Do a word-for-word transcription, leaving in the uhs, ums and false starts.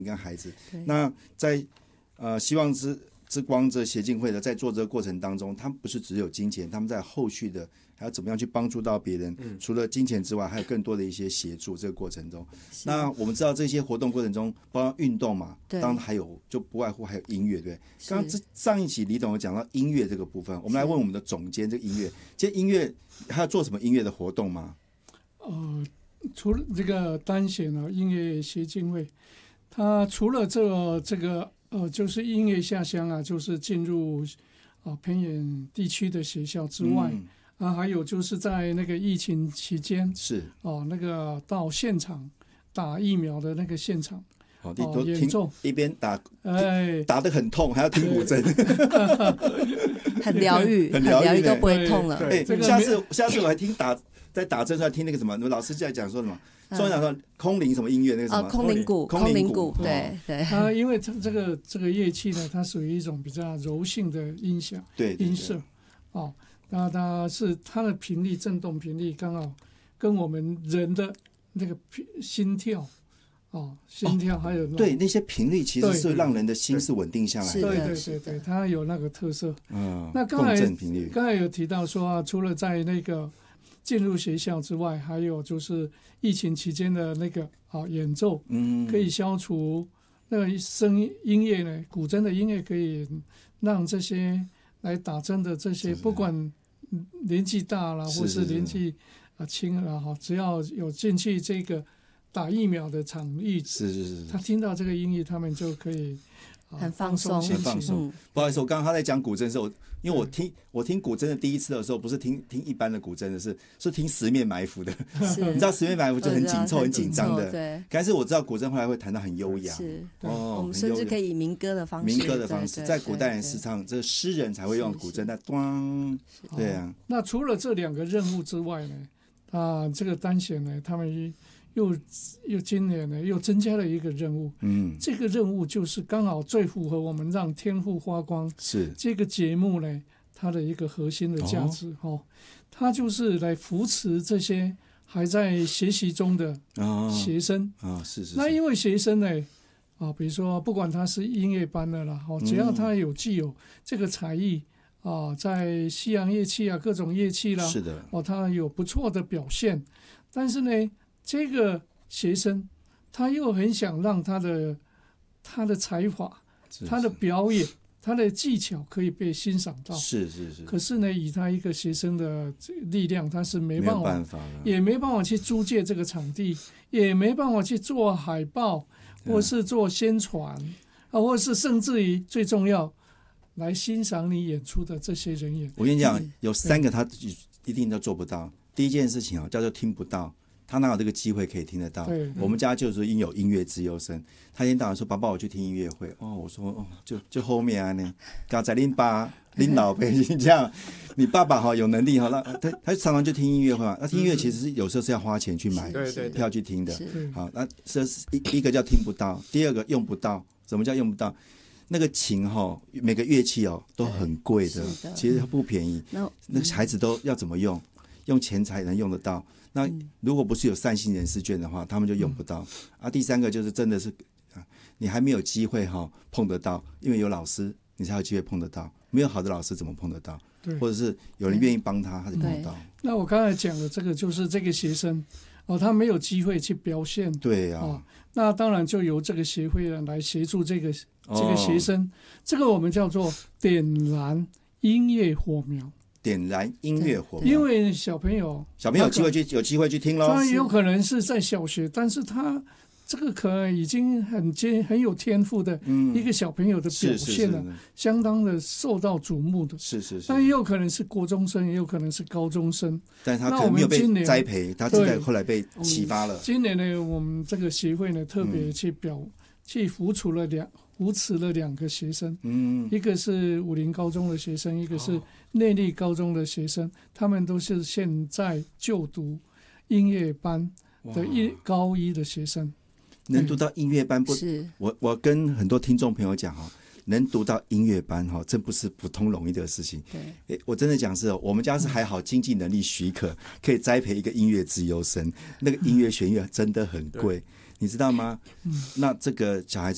跟孩子。那在呃希望之之光这协进会的在做这个过程当中，他们不是只有金钱，他们在后续的还要怎么样去帮助到别人、嗯、除了金钱之外还有更多的一些协助这个过程中。那我们知道这些活动过程中包括运动嘛，当然还有就不外乎还有音乐，对。刚刚上一期李董有讲到音乐这个部分，我们来问我们的总监，这个音乐这音乐还要做什么音乐的活动吗？ 呃，除了这个单弦啊音乐协进会，它除了这个这个呃就是音乐下乡啊，就是进入啊偏远地区的学校之外、嗯、啊，还有就是在那个疫情期间是哦、啊、那个到现场打疫苗的那个现场。 哦，你都听一边打，哎，打得很痛，还要听古筝， 很疗愈，很疗愈都不会痛了。 哎，下次下次我还听打在打针，出来听那个什么，老师在讲说什么，中文讲说空灵什么音乐那个什么， 空灵鼓，空灵鼓，对对。 啊，因为这这个这个乐器呢，它属于一种比较柔性的音响， 对音色，哦，那它是它的频率振动频率刚好跟我们人的那个心跳。哦，心跳还有、哦、 对那些频率其实是让人的心是稳定下来的， 对对对对，它有那个特色。嗯，那刚才刚才有提到说啊，除了在那个进入学校之外，还有就是疫情期间的那个啊演奏，嗯，可以消除那个声音乐呢，古筝的音乐可以让这些来打针的这些，不管年纪大了或是年纪啊轻了哈，只要有进去这个。打疫苗的场域， 是是是， 他听到这个音乐，他们就可以、 呃、很放松， 很放松、嗯。不好意思，我刚刚他在讲古筝的时候，因为我听我听古筝的第一次的时候，不是听听一般的古筝的是，是听十面埋伏的。你知道十面埋伏就很紧凑、很紧张的。对。但是我知道古筝后来会弹得很优雅。 是。哦，我们甚至可以民歌的方式。 民歌的方式，在古代人时常，这诗人才会用古筝在咚。对啊、哦。 那除了这两个任务之外呢，啊，这个单弦呢，他们。又又今年呢，又增加了一个任务。嗯，这个任务就是刚好最符合我们让天赋发光是这个节目呢，它的一个核心的价值哈、哦哦。它就是来扶持这些还在学习中的学生啊、哦哦，是是是。那因为学生呢，啊，比如说不管他是音乐班的啦，哦，只要他有具有这个才艺啊，在西洋乐器啊各种乐器啦，是的，哦，他有不错的表现，但是呢。这个学生，他又很想让他的他的才华、他的表演、他的技巧可以被欣赏到。是是是。可是呢，以他一个学生的力量，他是没办法，没办法也没办法去租借这个场地，也没办法去做海报，或是做宣传，啊，或是甚至于最重要，来欣赏你演出的这些人员。 我跟你讲，有三个他一定都做不到。第一件事情啊，叫做听不到。他哪有这个机会可以听得到？我们家就是应有音乐资优生。他一天到晚说：“爸爸，我去听音乐会。”哦，我说：“哦，就就后面啊呢，刚才恁爸、恁老辈这样，你爸爸哈有能力哈，那他他常常就听音乐会嘛。那听音乐其实是有时候是要花钱去买票去听的。好，那这是一一个叫听不到，第二个用不到。什么叫用不到？那个琴哈，每个乐器哦都很贵的，其实不便宜。那个孩子都要怎么用？用钱才能用得到。那如果不是有善心人士券的话，他们就用不到、嗯、啊。第三个就是真的是，你还没有机会哈、哦、碰得到，因为有老师，你才有机会碰得到。没有好的老师怎么碰得到？或者是有人愿意帮他，他就碰得到。 那我刚才讲的这个就是这个学生哦，他没有机会去表现。 对呀、啊哦。那当然就由这个协会来协助这个这个学生、哦，这个我们叫做点燃音乐火苗。 点燃音乐火苗， 因为小朋友小朋友有机会去有机会去听咯， 他有可能是在小学，但是他这个可能已经很很有天赋的一个小朋友的表现了，嗯、是是是相当的受到瞩目的。是是是，但也有可能是国中生，也有可能是高中生， 但是他可能没有被栽培，他现在后来被启发了。 嗯、今年呢，我们这个协会呢特别去表、嗯、去扶持了两扶持了两个学生，嗯，一个是武林高中的学生，一个是内坜高中的学生，他们都是现在就读音乐班的一高一的学生。 能读到音乐班不？是我我跟很多听众朋友讲哈，能读到音乐班哈，这不是普通容易的事情。对，我真的讲是，我们家是还好，经济能力许可，可以栽培一个音乐资优生。那个音乐学院真的很贵。你知道吗？嗯、那这个小孩子